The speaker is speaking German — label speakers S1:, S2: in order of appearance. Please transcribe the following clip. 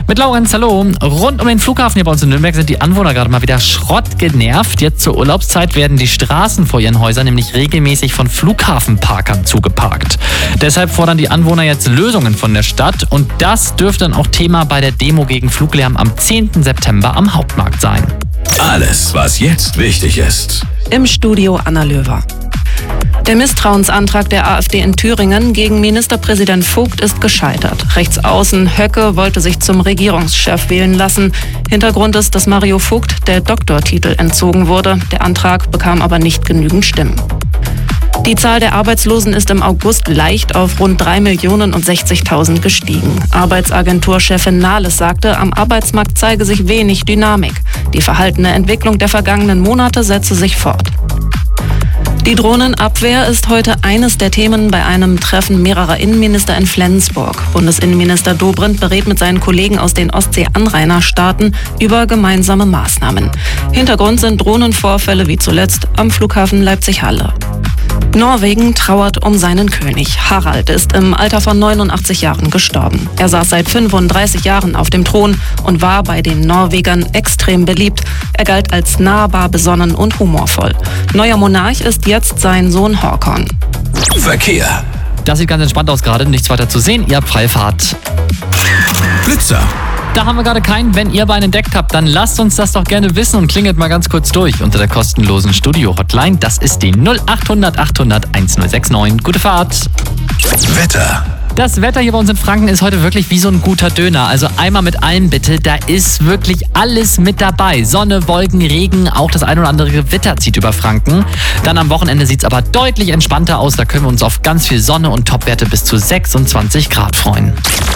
S1: Mit Laurenz, hallo. Rund um den Flughafen hier bei uns in Nürnberg sind die Anwohner gerade mal wieder schrottgenervt. Jetzt zur Urlaubszeit werden die Straßen vor ihren Häusern nämlich regelmäßig von Flughafenparkern zugeparkt. Deshalb fordern die Anwohner jetzt Lösungen von der Stadt und das dürfte dann auch Thema bei der Demo gegen Fluglärm am 10. September am Hauptmarkt sein.
S2: Alles, was jetzt wichtig ist.
S3: Im Studio Anna Löwer. Der Misstrauensantrag der AfD in Thüringen gegen Ministerpräsident Vogt ist gescheitert. Rechtsaußen Höcke wollte sich zum Regierungschef wählen lassen. Hintergrund ist, dass Mario Vogt der Doktortitel entzogen wurde. Der Antrag bekam aber nicht genügend Stimmen. Die Zahl der Arbeitslosen ist im August leicht auf rund 3.060.000 gestiegen. Arbeitsagenturchefin Nahles sagte, am Arbeitsmarkt zeige sich wenig Dynamik. Die verhaltene Entwicklung der vergangenen Monate setze sich fort. Die Drohnenabwehr ist heute eines der Themen bei einem Treffen mehrerer Innenminister in Flensburg. Bundesinnenminister Dobrindt berät mit seinen Kollegen aus den Ostsee-Anrainerstaaten über gemeinsame Maßnahmen. Hintergrund sind Drohnenvorfälle wie zuletzt am Flughafen Leipzig-Halle. Norwegen trauert um seinen König. Harald ist im Alter von 89 Jahren gestorben. Er saß seit 35 Jahren auf dem Thron und war bei den Norwegern extrem beliebt. Er galt als nahbar, besonnen und humorvoll. Neuer Monarch ist jetzt sein Sohn Håkon.
S2: Verkehr.
S1: Das sieht ganz entspannt aus gerade, nichts weiter zu sehen. Ihr habt freie Fahrt.
S2: Blitzer.
S1: Da haben wir gerade keinen. Wenn ihr einen entdeckt habt, dann lasst uns das doch gerne wissen und klingelt mal ganz kurz durch unter der kostenlosen Studio-Hotline. Das ist die 0800 800 1069. Gute Fahrt.
S2: Wetter.
S1: Das Wetter hier bei uns in Franken ist heute wirklich wie so ein guter Döner. Also einmal mit allem bitte, da ist wirklich alles mit dabei. Sonne, Wolken, Regen, auch das ein oder andere Gewitter zieht über Franken. Dann am Wochenende sieht es aber deutlich entspannter aus. Da können wir uns auf ganz viel Sonne und Topwerte bis zu 26 Grad freuen.